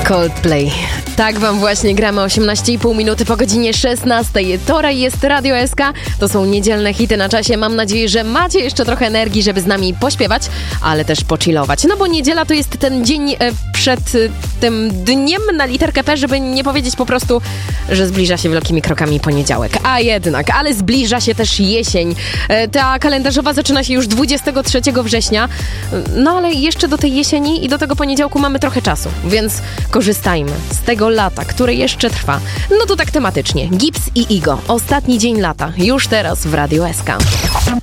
Coldplay. Tak wam właśnie gramy 18,5 minuty po godzinie 16. To jest Radio SK. To są niedzielne hity na czasie. Mam nadzieję, że macie jeszcze trochę energii, żeby z nami pośpiewać, ale też pochillować. No bo niedziela to jest ten dzień przed tym dniem na literkę P, żeby nie powiedzieć po prostu, że zbliża się wielkimi krokami poniedziałek. A jednak, ale zbliża się też jesień. Ta kalendarzowa zaczyna się już 23 września. No ale jeszcze do tej jesieni i do tego poniedziałku mamy trochę czasu, więc korzystajmy z tego lata, które jeszcze trwa. No to tak tematycznie. Gips i Igo. Ostatni dzień lata. Już teraz w Radio SK.